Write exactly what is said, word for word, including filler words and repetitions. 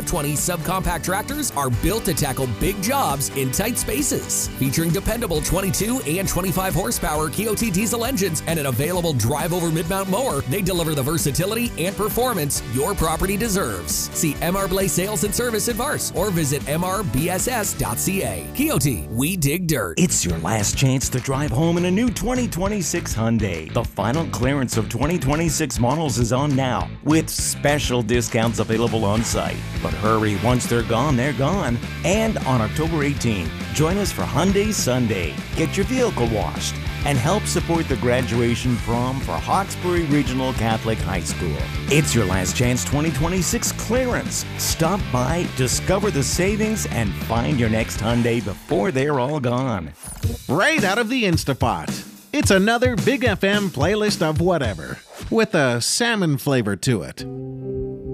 five twenty subcompact tractors are built to tackle big jobs in tight spaces. Featuring dependable twenty-two and twenty-five horsepower K O T diesel engines and an available drive-over mid-mount mower, they deliver the versatility and performance your property deserves. See M R Blaze Sales and Service in Vars or visit m r b s s dot c a. K O T, we dig dirt. It's your last chance to drive home in a new twenty twenty-six Hyundai. The final clearance of twenty twenty-six models is on now, with special discounts available on site. But hurry, once they're gone, they're gone. And on October eighteenth, join us for Hyundai Sunday. Get your vehicle washed and help support the graduation prom for Hawkesbury Regional Catholic High School. It's your last chance twenty twenty-six clearance. Stop by, discover the savings, and find your next Hyundai before they're all gone. Right out of the Instapot. It's another Big F M playlist of whatever, with a salmon flavor to it.